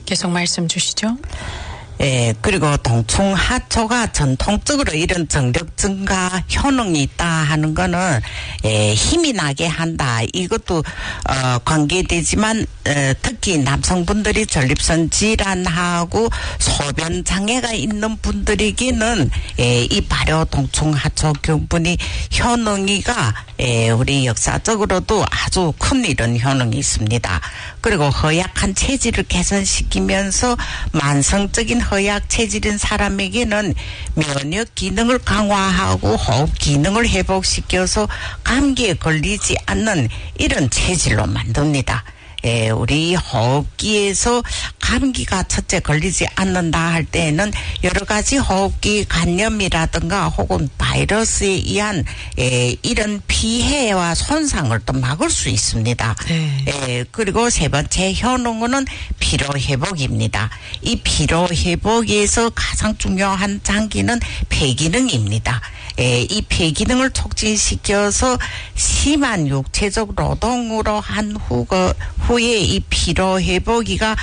계속 말씀 주시죠. 예, 그리고 동충하초가 전통적으로 이런 정력 증가 효능이 있다 하는 거는 힘이 나게 한다. 이것도 관계되지만 특히 남성분들이 전립선 질환하고 소변 장애가 있는 분들에게는 이 발효 동충하초 경분이 효능이가 우리 역사적으로도 아주 큰 이런 효능이 있습니다. 그리고 허약한 체질을 개선시키면서 만성적인 허약 체질인 사람에게는 면역 기능을 강화하고 호흡 기능을 회복시켜서 감기에 걸리지 않는 이런 체질로 만듭니다. 우리 호흡기에서 감기가 첫째 걸리지 않는다 할 때에는 여러 가지 호흡기 감염이라든가 혹은 바이러스에 의한 이런 피해와 손상을 또 막을 수 있습니다. 그리고 세 번째 효능은 피로 회복입니다. 이 피로 회복에서 가장 중요한 장기는 폐기능입니다. 이 폐기능을 촉진시켜서 심한 육체적 노동으로 한 후에 이 피로 회복이가